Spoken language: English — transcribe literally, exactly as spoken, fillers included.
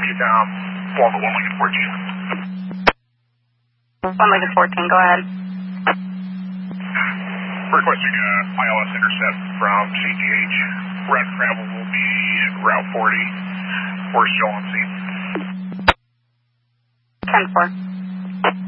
um, Lava one Lincoln fourteen. one Lincoln fourteen, go ahead. Requesting uh, I L S intercept from C T H. Route of travel will be Route forty. We're still on scene. ten four.